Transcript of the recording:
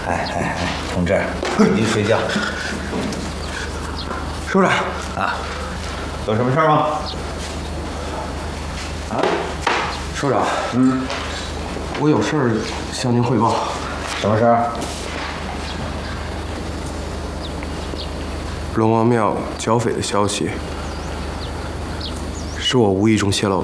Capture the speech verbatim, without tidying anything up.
哎哎哎，同志，你睡觉。 首长啊，有什么事儿吗？ 啊，首长， 嗯， 我有事儿向您汇报。 什么事儿？ 龙王庙剿匪的消息，是我无意中泄露的。